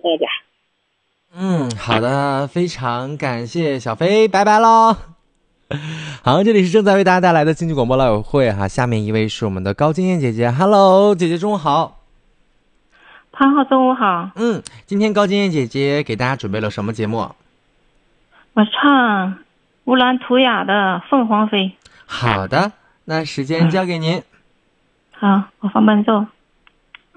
大家。 好的，非常感谢小飞，拜拜喽。好，这里是正在为大家带来的经济广播老友会哈，下面一位是我们的高金燕姐姐 ，Hello， 姐姐中午好。 潘浩中午好。 今天高金燕姐姐给大家准备了什么节目？ 我唱乌兰图雅的《凤凰飞》。 好的，那时间交给您。 好，我放伴奏。